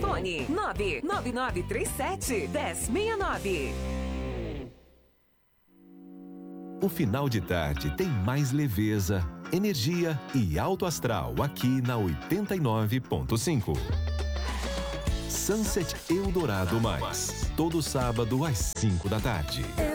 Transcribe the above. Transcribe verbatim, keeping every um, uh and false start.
Fone nove nove nove três sete, um zero seis nove. O final de tarde tem mais leveza, energia e alto astral aqui na oitenta e nove ponto cinco. Sunset Eldorado Mais, todo sábado às cinco da tarde.